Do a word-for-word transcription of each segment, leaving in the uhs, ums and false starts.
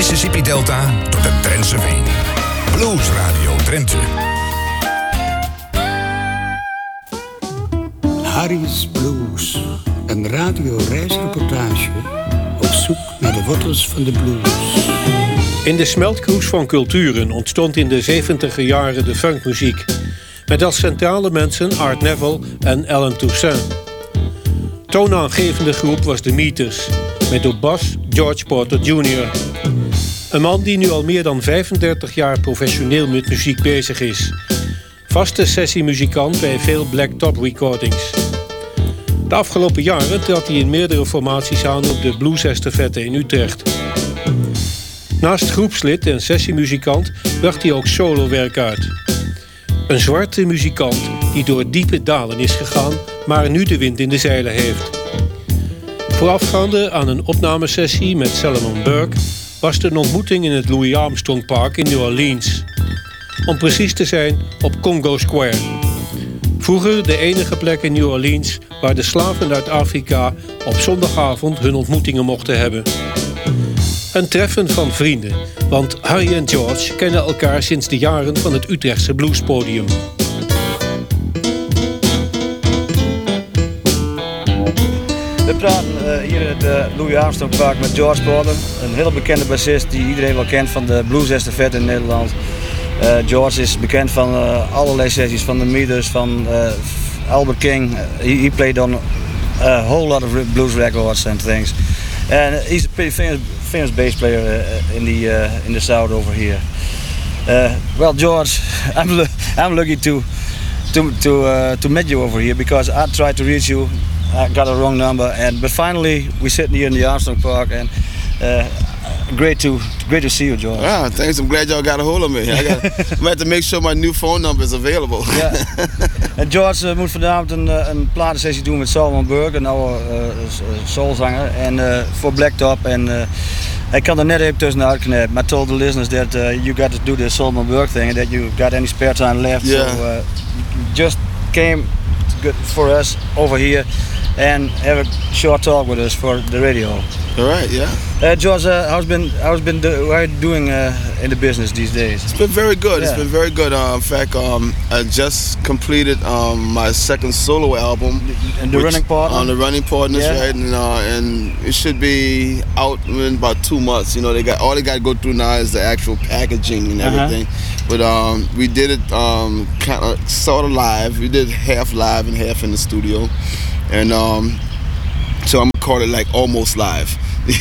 Mississippi Delta tot de Drentse Veen. Blues Radio Drenthe. Harry's Blues. Een radioreisreportage op zoek naar de wortels van de blues. In de smeltkroes van culturen ontstond in de zeventiger jaren de funkmuziek. Met als centrale mensen Art Neville en Alan Toussaint. Toonaangevende groep was de Meters, met op bas George Porter junior Een man die nu al meer dan vijfendertig jaar professioneel met muziek bezig is. Vaste sessiemuzikant bij veel Black Top recordings. De afgelopen jaren trad hij in meerdere formaties aan op de Blues-estafette in Utrecht. Naast groepslid en sessiemuzikant bracht hij ook solowerk uit. Een zwarte muzikant die door diepe dalen is gegaan, maar nu de wind in de zeilen heeft. Voorafgaande aan een opnamesessie met Salomon Burke was er een ontmoeting in het Louis Armstrong Park in New Orleans. Om precies te zijn op Congo Square. Vroeger de enige plek in New Orleans waar de slaven uit Afrika op zondagavond hun ontmoetingen mochten hebben. Een treffen van vrienden, want Harry en George kennen elkaar sinds de jaren van het Utrechtse bluespodium. We praten uh, hier in het uh, Louis Armstrong Park met George Porter, een heel bekende bassist die iedereen wel kent van de Blues Estafette in Nederland. Uh, George is bekend van uh, allerlei sessies, van de Meters, van uh, Albert King. Uh, he, he played on a whole lot of blues records and things. And he's a pretty famous, famous bass player uh, in the uh, in the South over here. Uh, well, George, I'm lu- I'm lucky to to to uh, to meet you over here because I tried to reach you. I got a wrong number, and but finally we sitting here in the Armstrong Park, and uh, great to great to see you, George. Ah, thanks. I'm glad y'all got a hold of me. I got, I'm gonna have to make sure my new phone number is available. Ja. En George uh, moet vanavond een, een platensessie doen met Salomon Burke, een oude uh, soulzanger, en uh, voor Blacktop. En uh, hij kan er net even tussenuit knippen. I told the listeners that uh, you got to do the Salomon Burke thing and that you got any spare time left. Yeah. So uh, just came good for us over here and have a short talk with us for the radio. All right, yeah. Uh, George, uh, how's been how's been do, how are you doing uh, in the business these days? It's been very good. Yeah. It's been very good. Uh, in fact, um, I just completed um, my second solo album. And the Running Partner? On the Running Partners, Yeah. right? And, uh, and it should be out in about two months. You know, they got all they got to go through now is the actual packaging and everything. Uh-huh. But um, we did it um, kind of sort of live. We did half live and half in the studio, and um, so I'm gonna call it like almost live.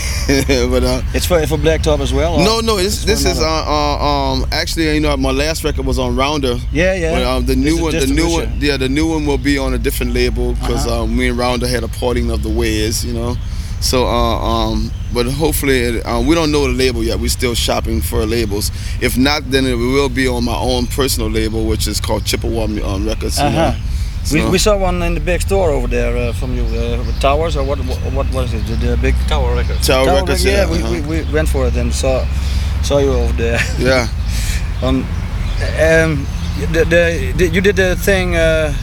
but uh, it's for for Blacktop as well. Or? No, no. This this is uh, uh, um actually you know my last record was on Rounder. Yeah, yeah. But, um, the new It's a one, the new one, distribution. yeah, the new one will be on a different label because Uh-huh. um, me and Rounder had a parting of the ways, you know. So, uh, um, but hopefully, it, uh, we don't know the label yet. We're still shopping for labels. If not, then it will be on my own personal label, which is called Chippewa um, Records. You Uh-huh. know? We, So- we saw one in the big store over there uh, from you, uh, Towers or what? What, what was it? The, the big Tower Records. Tower Records, yeah. yeah, we, uh-huh. we, we went for it and saw saw you over there. Yeah. um, um, the, the, the, you did the thing. Uh,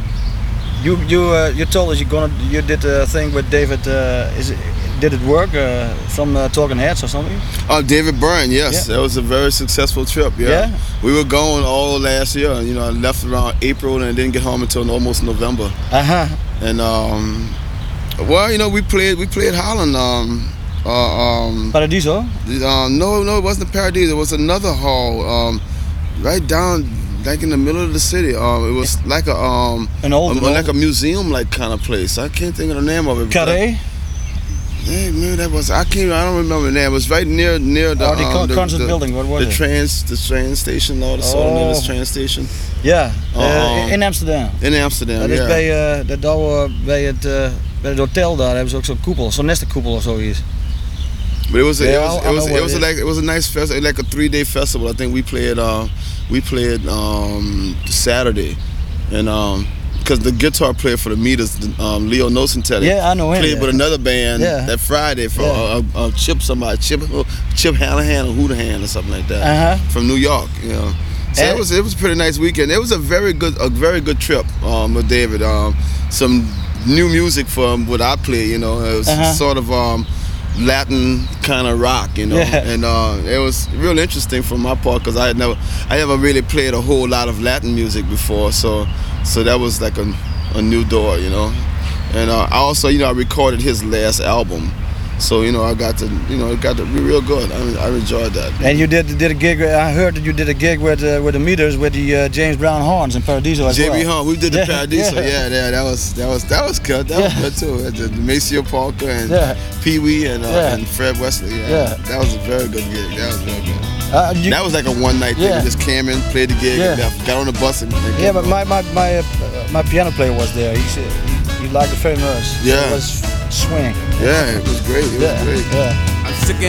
you you uh, you told us you gonna you did the thing with David. Uh, is it, did it work uh, from uh, Talking Heads or something? Oh, David Byrne, yes. Yeah. That was a very successful trip, yeah. Yeah? We were going all last year. You know, I left around April and didn't get home until almost November. Uh-huh. And, um, well, you know, we played we played Holland. Um, uh, um, Paradiso? um, no, no, it wasn't Paradiso. It was another hall um, right down, like in the middle of the city. Um, it was like a... Um, An old- a- an like old- a museum-like kind of place. I can't think of the name of it. Carré? Yeah, man, that was I can't. I don't remember the name. It was right near near the Oh, the um, con- the, concert the, building. What was the it? trans the train station. Or the sort of Oh. train station Ja, uh, Oh. in Amsterdam. in Amsterdam. Dat is yeah. bij, uh, dat oude, bij, het, uh, bij het hotel daar hebben ze ook zo'n koepel, zo'n nestenkoepel of zoiets. But it was a, Yeah, it was I- I it know was what it was it like it was a nice festival, like a three day festival. I think we played uh we played um Saturday, and um. Because the guitar player for the Meters, um, Leo Nosentelli, Yeah, I know him, played yeah. with another band Yeah. that Friday for Yeah. uh, uh, Chip somebody, Chip Chip Hallahan or Houdahan or something like that Uh-huh. from New York. You know, so And- it was it was a pretty nice weekend. It was a very good a very good trip um, with David. Um, some new music from what I play. You know, it was Uh-huh. sort of um, Latin kind of rock, you know. Yeah. And uh, it was real interesting for my part because I had never, I never really played a whole lot of Latin music before, so so that was like a, a new door, you know. And uh, I also, you know, I recorded his last album. So, you know, I got to, you know, it got to be real good. I, I enjoyed that. And you did did a gig. I heard that you did a gig with uh, with the Meters with the uh, James Brown horns in Paradiso as Jimmy well. Hunt, we did the Yeah, Paradiso. yeah. Yeah, yeah, that was that was that was good. That Yeah. was good too. The, the Maceo Parker and Yeah. Pee Wee and uh, Yeah. and Fred Wesley. Yeah. Yeah. that was a very good gig. That was real good. Uh, you, That was like a one night thing. Yeah. We just came in, played the gig, Yeah. and left. Got on the bus and. and yeah, kept but going. my my my, uh, my piano player was there. He said he, he liked it very much. Yeah. It was swing. Yeah, it was great. It Yeah, was great. yeah. I'm sick